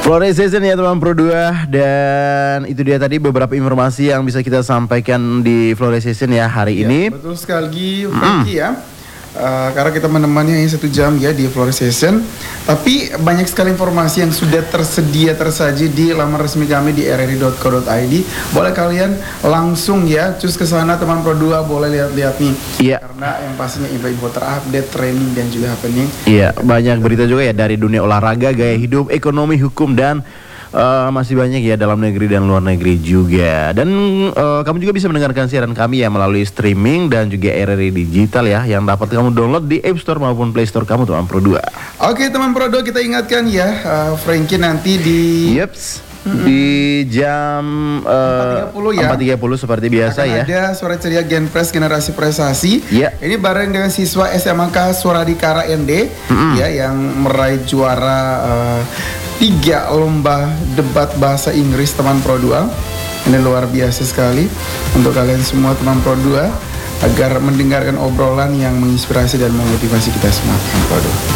Flores Season ya teman Pro 2. Dan itu dia tadi beberapa informasi yang bisa kita sampaikan di Flores Season ya hari ini. Betul sekali Frankie ya. Karena kita menemani 1 jam ya di Flores Season. Tapi banyak sekali informasi yang sudah tersaji di laman resmi kami di rri.co.id. Boleh kalian langsung ya cus ke sana teman Pro 2, boleh lihat-lihat nih. Iya. Karena yang pastinya info-info terupdate, training dan juga happening. Iya, banyak berita juga ya dari dunia olahraga, gaya hidup, ekonomi, hukum dan masih banyak ya dalam negeri dan luar negeri juga. Dan kamu juga bisa mendengarkan siaran kami ya melalui streaming dan juga RRI Digital ya, yang dapat kamu download di App Store maupun Play Store kamu teman Pro 2. Oke teman Pro 2, kita ingatkan ya Frankie nanti di di jam 4.30 ya. 4.30 seperti biasa ya. Ada Suara Ceria Genpres Generasi Prestasi. Iya. Ini bareng dengan siswa SMK Suradikara ND ya yang meraih juara 3 lomba debat bahasa Inggris teman Pro 2. Ini luar biasa sekali untuk kalian semua teman Pro 2 agar mendengarkan obrolan yang menginspirasi dan memotivasi kita semua teman Pro 2.